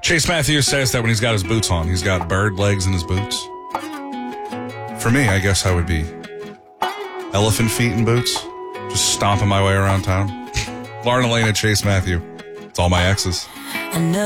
Chase Matthews says that when he's got his boots on, he's got bird legs in his boots. For me, I guess I would be elephant feet in boots, just stomping my way around town. Lauren Elena, Chase Matthew. It's all my exes.